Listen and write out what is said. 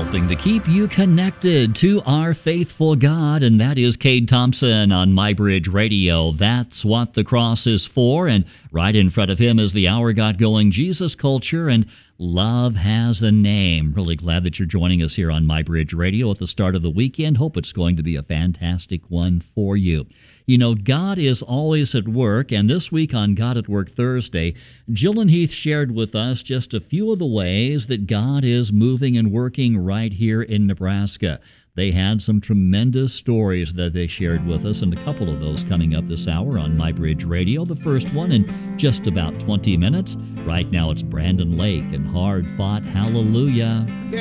something to keep you connected to our faithful God, and that is Cade Thompson on MyBridge Radio. That's what the cross is for, and right in front of him is the Our God Going Jesus Culture, and Love Has a Name. Really glad that you're joining us here on MyBridge Radio at the start of the weekend. Hope it's going to be a fantastic one for you. You know, God is always at work, and this week on God at Work Thursday, Jill and Heath shared with us just a few of the ways that God is moving and working right here in Nebraska. They had some tremendous stories that they shared with us, and a couple of those coming up this hour on MyBridge Radio. The first one in just about 20 minutes. Right now it's Brandon Lake and Hard Fought Hallelujah.